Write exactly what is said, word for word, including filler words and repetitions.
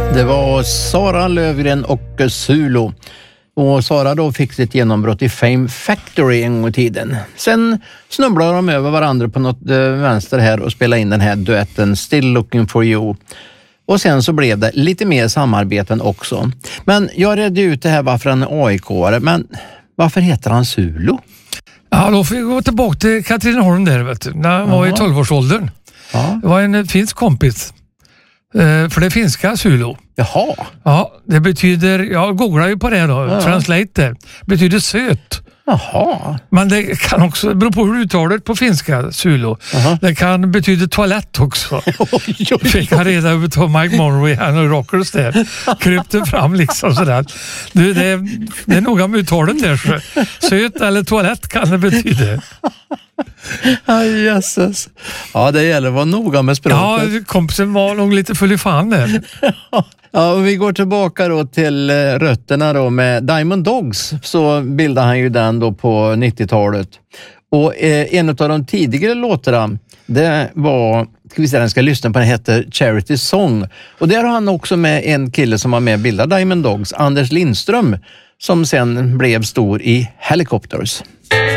Det var Sara Lövgren och Sulo. Och Sara då fick sitt genombrott i Fame Factory en gång i tiden. Sen snubblade de över varandra på något vänster här och spelade in den här duetten Still Looking For You. Och sen så blev det lite mer samarbeten också. Men jag redde ut det här varför han är A I K-are. Men varför heter han Sulo? Ja, då får vi gå tillbaka till Katrineholm där, vet du, när han var i tolvårsåldern. Ja. Det var en finsk kompis. För det finska Sulo. Jaha. Ja, det betyder, jag googlar ju på det då, ja. translate det, betyder söt. Jaha. Men det kan också bero på hur du uttalar det på finska, Sulo. Aha. Det kan betyda toalett också. Oj, oj, oj. Fick han reda på Mike Monroe han och Rockers där. Krypte fram liksom sådär. Du, det, är, det är noga med uttalet där. Så. Söt eller toalett kan det betyda. Aj, jösses. Ja, det gäller att vara noga med språket. Ja, kompisen var nog lite full i fan där. Ja, och vi går tillbaka då till rötterna då med Diamond Dogs, så bildade han ju den då på nittiotalet. Och eh, en av de tidigare låtarna, det var, ska vi säga, den ska lyssna på, den heter Charity Song. Och där har han också med en kille som var med och bildade Diamond Dogs, Anders Lindström, som sen blev stor i Helicopters.